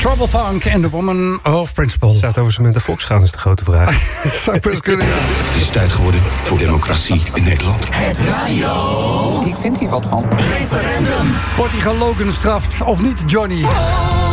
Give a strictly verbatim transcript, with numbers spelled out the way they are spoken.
Trouble Funk en The Woman of Principle. Zou het over zijn met de Volkskrant is de grote vraag. Zou best kunnen, ja. Het is tijd geworden voor democratie in Nederland. Het radio. Ik vind hier wat van. Referendum. Wordt hij gelogenstraft of niet, Johnny?